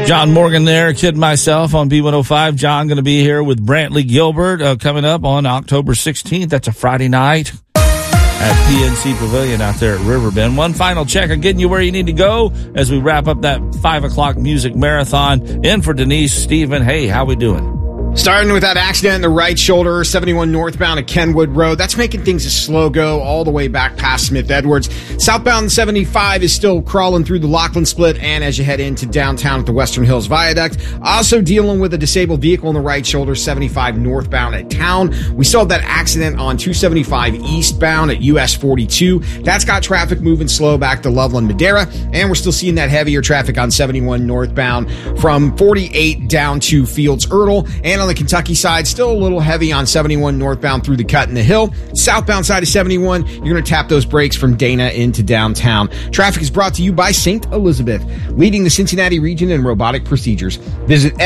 John Morgan there, Kid Myself on B105. John going to be here with Brantley Gilbert coming up on October 16th. That's a Friday night at PNC Pavilion out there at Riverbend. One final check on getting you where you need to go as we wrap up that 5 o'clock music marathon. In for Denise, Stephen. Hey, how we doing? Starting with that accident in the right shoulder, 71 northbound at Kenwood Road. That's making things a slow go all the way back past Smith Edwards. Southbound 75 is still crawling through the Lockland Split and as you head into downtown at the Western Hills Viaduct. Also dealing with a disabled vehicle in the right shoulder, 75 northbound at Town. We still have that accident on 275 eastbound at US 42. That's got traffic moving slow back to Loveland, Madera. And we're still seeing that heavier traffic on 71 northbound from 48 down to Fields Erdel. And on the Kentucky side, still a little heavy on 71 northbound through the Cut and the Hill. Southbound side of 71, you're going to tap those brakes from Dana into downtown. Traffic is brought to you by St. Elizabeth, leading the Cincinnati region in robotic procedures. Visit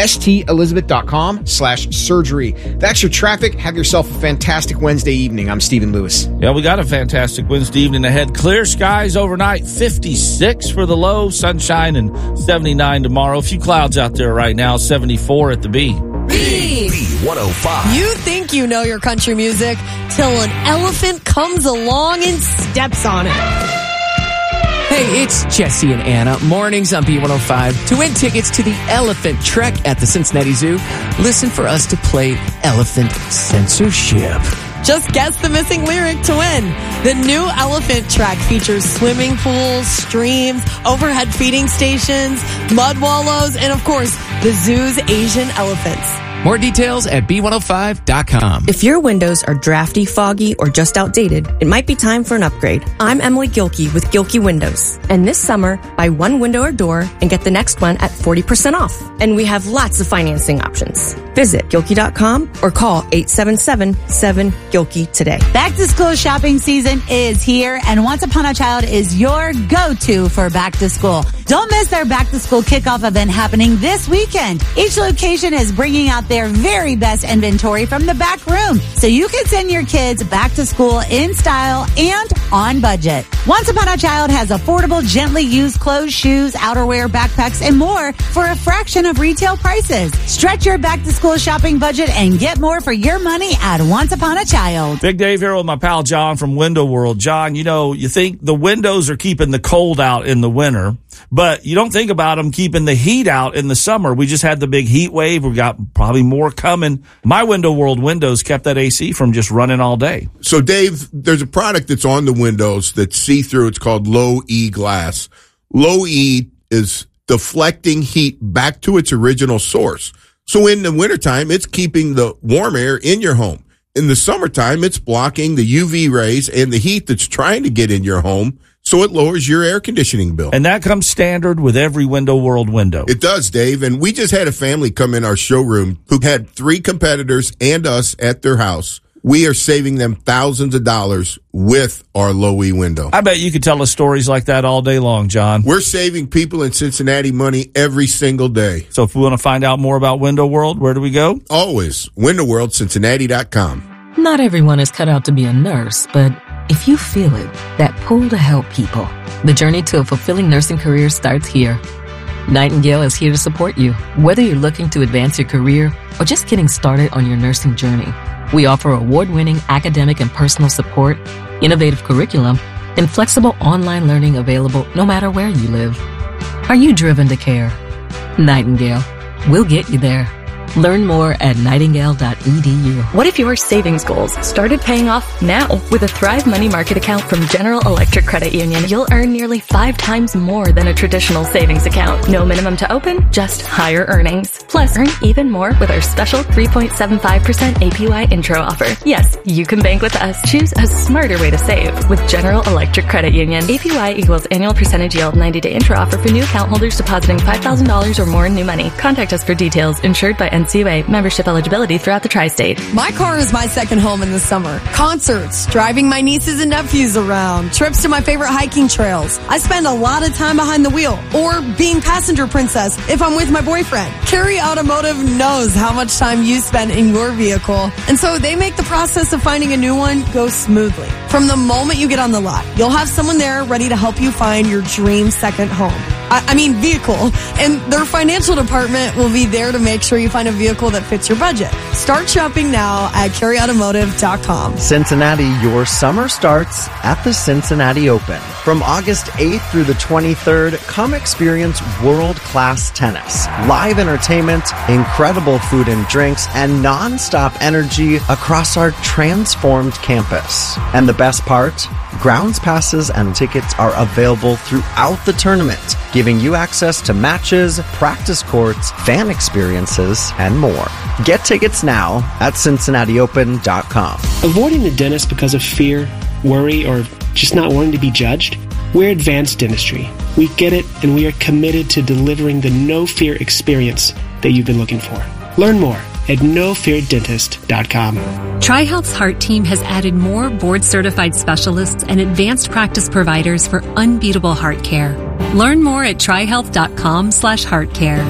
stelizabeth.com/surgery. That's your traffic. Have yourself a fantastic Wednesday evening. I'm Stephen Lewis. Yeah, we got a fantastic Wednesday evening ahead. Clear skies overnight, 56 for the low, sunshine and 79 tomorrow. A few clouds out there right now, 74 at the B. B105. You think you know your country music till an elephant comes along and steps on it. Hey, it's Jesse and Anna. Mornings on B105. To win tickets to the Elephant Trek at the Cincinnati Zoo, listen for us to play Elephant Censorship. Just guess the missing lyric to win. The new Elephant Trek features swimming pools, streams, overhead feeding stations, mud wallows, and of course, the zoo's Asian elephants. More details at B105.com. If your windows are drafty, foggy, or just outdated, it might be time for an upgrade. I'm Emily Gilkey with Gilkey Windows. And this summer, buy one window or door and get the next one at 40% off. And we have lots of financing options. Visit Gilkey.com or call 877-7-GILKEY today. Back to school shopping season is here, and Once Upon a Child is your go-to for back to school. Don't miss their back to school kickoff event happening this weekend. Each location is bringing out their very best inventory from the back room, so you can send your kids back to school in style and on budget. Once Upon a Child has affordable, gently used clothes, shoes, outerwear, backpacks, and more for a fraction of retail prices. Stretch your back to school shopping budget and get more for your money at Once Upon a Child. Big Dave here with my pal John from Window World. John, you know, you think the windows are keeping the cold out in the winter, but you don't think about them keeping the heat out in the summer. We just had the big heat wave. We've got probably more coming. My Window World windows kept that AC from just running all day. So, Dave, there's a product that's on the windows that's see-through. It's called Low E Glass. Low E is deflecting heat back to its original source. So in the wintertime, it's keeping the warm air in your home. In the summertime, it's blocking the UV rays and the heat that's trying to get in your home, so it lowers your air conditioning bill. And that comes standard with every Window World window. It does, Dave. And we just had a family come in our showroom who had 3 competitors and us at their house. We are saving them thousands of dollars with our Low E window. I bet you could tell us stories like that all day long, John. We're saving people in Cincinnati money every single day. So if we want to find out more about Window World, where do we go? Always. WindowWorldCincinnati.com. Not everyone is cut out to be a nurse, but if you feel it, that pull to help people, the journey to a fulfilling nursing career starts here. Nightingale is here to support you, whether you're looking to advance your career or just getting started on your nursing journey. We offer award-winning academic and personal support, innovative curriculum, and flexible online learning available no matter where you live. Are you driven to care? Nightingale. We'll get you there. Learn more at nightingale.edu. What if your savings goals started paying off now? With a Thrive Money Market account from General Electric Credit Union, you'll earn nearly 5 times more than a traditional savings account. No minimum to open, just higher earnings. Plus, earn even more with our special 3.75% APY intro offer. Yes, you can bank with us. Choose a smarter way to save with General Electric Credit Union. APY equals annual percentage yield 90-day intro offer for new account holders depositing $5,000 or more in new money. Contact us for details. Insured by NCUA. Membership eligibility throughout the tri-state. My car is my second home in the summer. Concerts, driving my nieces and nephews around, trips to my favorite hiking trails. I spend a lot of time behind the wheel or being passenger princess if I'm with my boyfriend. Carry Automotive knows how much time you spend in your vehicle, and so they make the process of finding a new one go smoothly. From the moment you get on the lot, you'll have someone there ready to help you find your dream second home. Vehicle. And their financial department will be there to make sure you find a vehicle that fits your budget. Start shopping now at carryautomotive.com. Cincinnati, your summer starts at the Cincinnati Open. From August 8th through the 23rd, come experience world-class tennis, live entertainment, incredible food and drinks, and non-stop energy across our transformed campus. And the best part? Grounds passes and tickets are available throughout the tournament, giving you access to matches, practice courts, fan experiences, and more. Get tickets now at CincinnatiOpen.com. Avoiding the dentist because of fear, worry, or just not wanting to be judged? We're Advanced Dentistry. We get it, and we are committed to delivering the no-fear experience that you've been looking for. Learn more at nofeardentist.com. TriHealth's Heart Team has added more board-certified specialists and advanced practice providers for unbeatable heart care. Learn more at trihealth.com/heartcare.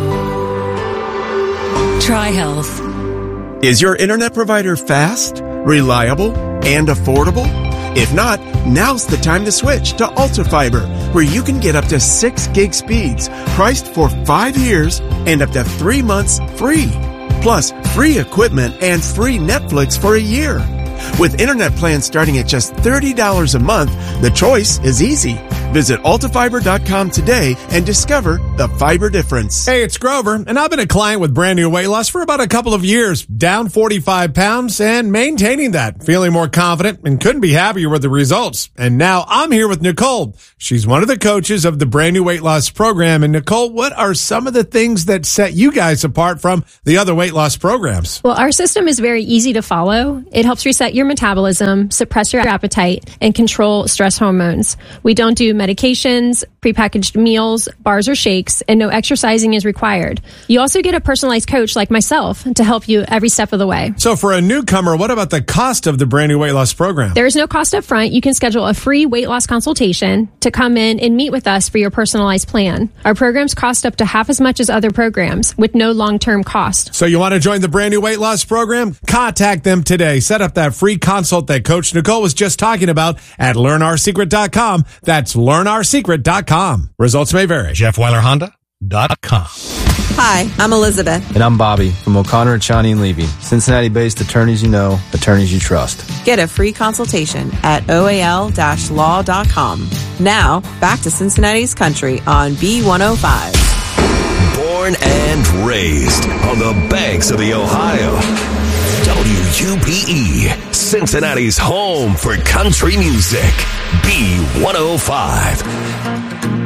TriHealth. Is your internet provider fast, reliable, and affordable? If not, now's the time to switch to Ultra Fiber, where you can get up to 6 gig speeds, priced for 5 years and up to 3 months free. Plus, free equipment and free Netflix for a year. With internet plans starting at just $30 a month, the choice is easy. Visit ultrafiber.com today and discover the fiber difference. Hey, it's Grover, and I've been a client with Brand New Weight Loss for about a couple of years, down 45 pounds and maintaining that, feeling more confident and couldn't be happier with the results. And now I'm here with Nicole. She's one of the coaches of the Brand New Weight Loss program. And Nicole, what are some of the things that set you guys apart from the other weight loss programs? Well, our system is very easy to follow. It helps reset your metabolism, suppress your appetite, and control stress hormones. We don't do medications, prepackaged meals, bars or shakes, and no exercising is required. You also get a personalized coach like myself to help you every step of the way. So for a newcomer, what about the cost of the Brand New Weight Loss program? There is no cost up front. You can schedule a free weight loss consultation to come in and meet with us for your personalized plan. Our programs cost up to half as much as other programs with no long-term cost. So you want to join the Brand New Weight Loss program? Contact them today. Set up that free consult that Coach Nicole was just talking about at learnourSecret.com. That's learnourSecret.com. Results may vary. JeffWeilerHonda.com. Hi, I'm Elizabeth. And I'm Bobby from O'Connor, Chani & Levy. Cincinnati-based attorneys you know, attorneys you trust. Get a free consultation at oal-law.com. Now, back to Cincinnati's Country on B105. Born and raised on the banks of the Ohio. WUPE, Cincinnati's home for country music. B105.